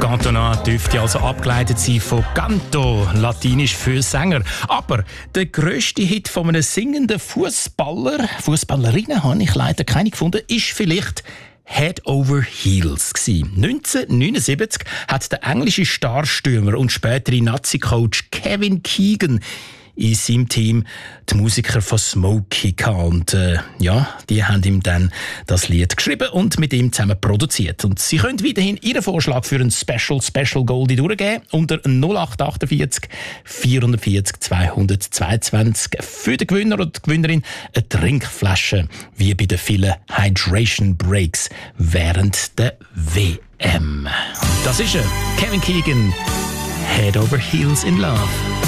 Cantona dürfte also abgeleitet sein von Canto, latinisch für Sänger. Aber der grösste Hit von einem singenden Fußballerinnen, habe ich leider keine gefunden, ist vielleicht Head Over Heels gewesen. 1979 hat der englische Starstürmer und spätere Nazi-Coach Kevin Keegan in seinem Team die Musiker von Smokey gehabt. Und die haben ihm dann das Lied geschrieben und mit ihm zusammen produziert. Und Sie können weiterhin Ihren Vorschlag für ein Special Goldie durchgeben unter 0848 440 222 für den Gewinner oder die Gewinnerin eine Trinkflasche, wie bei den vielen Hydration Breaks während der WM. Das ist er, Kevin Keegan, Head Over Heels in Love.